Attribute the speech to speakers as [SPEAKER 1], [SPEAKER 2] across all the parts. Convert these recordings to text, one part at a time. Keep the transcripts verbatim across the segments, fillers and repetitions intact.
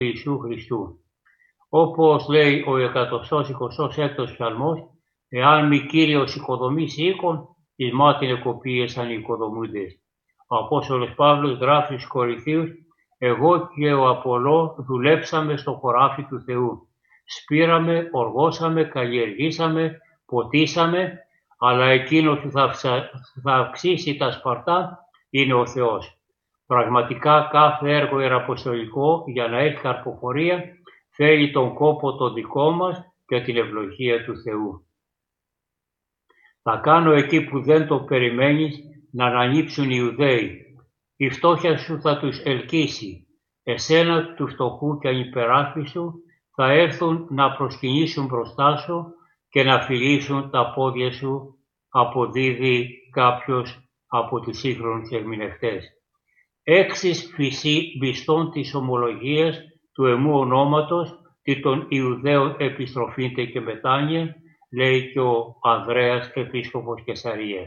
[SPEAKER 1] Ιησού Χριστού. Όπως λέει ο εκατοστός εικοστός έκτος ψαλμός, «Εάν μη Κύριος οικοδομήσει οίκον, εις μάτιν εκοπίεσαν οι οικοδομούντες». Ο Απόστολος Παύλος γράφει στους Κορινθίους, «Εγώ και ο Απολλώ δουλέψαμε στο χωράφι του Θεού. Σπήραμε, οργώσαμε, καλλιεργήσαμε, ποτίσαμε, αλλά εκείνος που θα, θα αυξήσει τα σπαρτά είναι ο Θεός». Πραγματικά κάθε έργο ιεραποστολικό για να έχει καρποφορία θέλει τον κόπο το δικό μας και την ευλογία του Θεού. Θα κάνω εκεί που δεν το περιμένεις να ανανύψουν οι Ιουδαίοι. Η φτώχεια σου θα τους ελκύσει. Εσένα του φτωχού και ανυπεράσπιστου σου θα έρθουν να προσκυνήσουν μπροστά σου και να φιλήσουν τα πόδια σου, αποδίδει κάποιος από τους σύγχρονους ερμηνευτές. Έξις φυσί πιστών της ομολογίας του εμού ονόματος τι των Ιουδαίων επιστροφήνται και μετάνοια, λέει και ο Ανδρέας επίσκοπος Καισαρίας.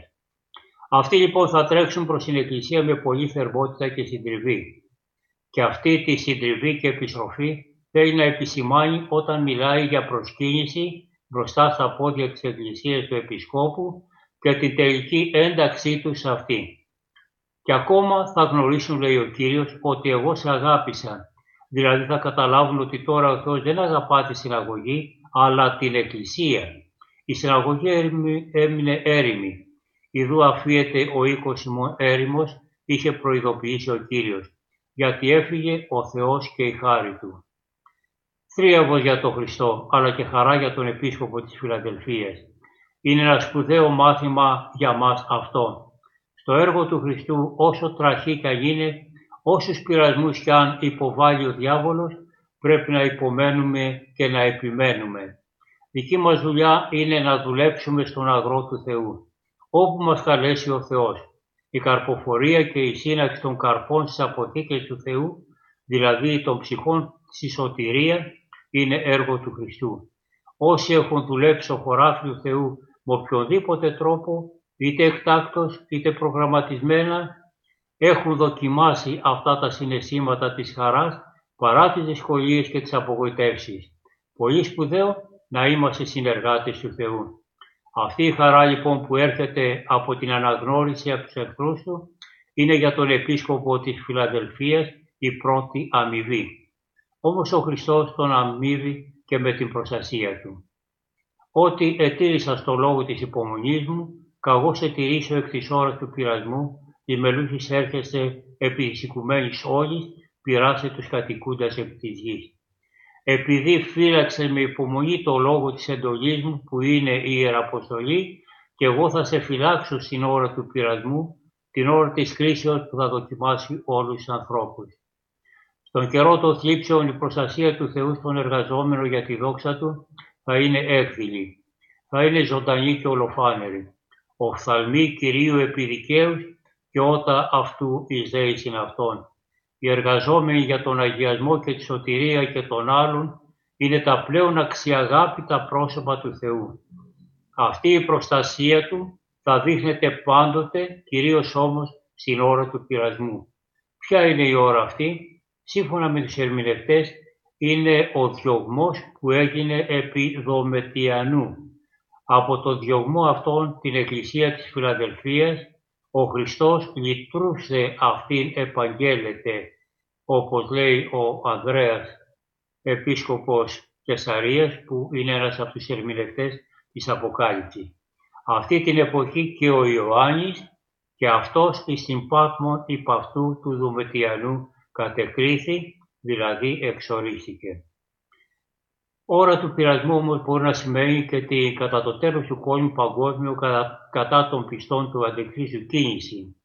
[SPEAKER 1] Αυτοί λοιπόν θα τρέξουν προς την Εκκλησία με πολλή θερμότητα και συντριβή. Και αυτή τη συντριβή και επιστροφή θέλει να επισημάνει όταν μιλάει για προσκύνηση μπροστά στα πόδια της Εκκλησίας του Επισκόπου και την τελική ένταξή του σε αυτή. Και ακόμα θα γνωρίσουν, λέει ο Κύριος, ότι εγώ σε αγάπησα. Δηλαδή θα καταλάβουν ότι τώρα ο Θεός δεν αγαπά τη συναγωγή, αλλά την Εκκλησία. Η συναγωγή έμεινε έρημη. Ιδού αφίεται ο οίκος ημών έρημος, είχε προειδοποιήσει ο Κύριος, γιατί έφυγε ο Θεός και η χάρη Του. Θρίαμβος για τον Χριστό, αλλά και χαρά για τον Επίσκοπο της Φιλαδελφίας. Είναι ένα σπουδαίο μάθημα για μας αυτό. Στο έργο του Χριστού, όσο τραχή κι αν είναι, όσους πειρασμούς κι αν υποβάλλει ο διάβολος, πρέπει να υπομένουμε και να επιμένουμε. Δική μας δουλειά είναι να δουλέψουμε στον αγρό του Θεού, όπου μας καλέσει ο Θεός. Η καρποφορία και η σύναξη των καρπών στις αποθήκες του Θεού, δηλαδή των ψυχών στη σωτηρία, είναι έργο του Χριστού. Όσοι έχουν δουλέψει στο χωράφι του Θεού με οποιοδήποτε τρόπο, είτε εκτάκτως είτε προγραμματισμένα, έχουν δοκιμάσει αυτά τα συναισθήματα της χαράς παρά τις δυσκολίες και τις απογοητεύσεις. Πολύ σπουδαίο να είμαστε συνεργάτες του Θεού. Αυτή η χαρά λοιπόν που έρχεται από την αναγνώριση από τους εχθρούς του είναι για τον Επίσκοπο της Φιλαδελφίας η πρώτη αμοιβή. Όμως ο Χριστός τον αμείβει και με την προστασία του. «Ότι ετήρησα στο λόγο της υπομονής μου, καγώ σε τηρήσω εκ της ώρας του πειρασμού, οι μελούχης έρχεστε επί της οικουμένης όλης, πειράσε τους κατοικούντας επί της γης. Επειδή φύλαξε με υπομονή το λόγο της εντολής μου, που είναι η Ιεραποστολή, και εγώ θα σε φυλάξω στην ώρα του πειρασμού, την ώρα της κρίσεως που θα δοκιμάσει όλους τους ανθρώπους». Στον καιρό των θλίψεων η προστασία του Θεού στον εργαζόμενο για τη δόξα Του θα είναι έκδηλη, θα είναι ζωντανή και ολοφάνερη. Οφθαλμοί Κυρίου επί δικαίους και ότα αυτού εις δέησιν αυτών. Οι εργαζόμενοι για τον αγιασμό και τη σωτηρία και των άλλων είναι τα πλέον αξιαγάπητα πρόσωπα του Θεού. Αυτή η προστασία Του θα δείχνεται πάντοτε, κυρίως όμως στην ώρα του πειρασμού. Ποια είναι η ώρα αυτή? Σύμφωνα με τους ερμηνευτές, είναι ο διωγμός που έγινε επί Δομετιανού. Από το διωγμό αυτόν την Εκκλησία της Φιλαδελφίας, ο Χριστός λυτρούσε αυτήν επαγγέλλεται, όπως λέει ο Ανδρέας Επίσκοπος Καισαρίας, που είναι ένας από τους ερμηνευτές της Αποκάλυψης. Αυτή την εποχή και ο Ιωάννης και αυτός εις την Πάτμον υπ' αυτού του Δομετιανού κατεκρίθη, δηλαδή εξορίστηκε. Ώρα του πειρασμού όμως μπορεί να σημαίνει και την κατά το τέλος του κόσμου παγκόσμιο κατά, κατά των πιστών του Αντιχρίστου κίνηση.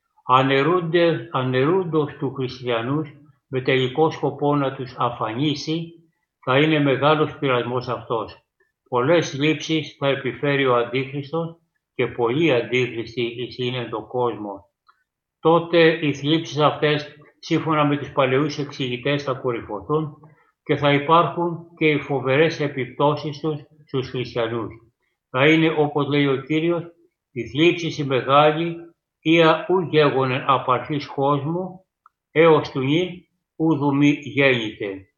[SPEAKER 1] Αναιρούντος του χριστιανούς με τελικό σκοπό να τους αφανίσει, θα είναι μεγάλος πειρασμός αυτός. Πολλές λήψεις θα επιφέρει ο Αντίχριστος και πολλοί αντίχριστοι είναι τον κόσμο. Τότε οι θλίψεις αυτές, σύμφωνα με τους παλαιούς εξηγητές, θα κορυφωθούν και θα υπάρχουν και οι φοβερές επιπτώσεις τους στους χριστιανούς. Θα είναι, όπως λέει ο Κύριος, η θλίψη η μεγάλη, ία ου γέγονεν απ' αρχής κόσμου, έως του νυν ου δουμή γέννηται.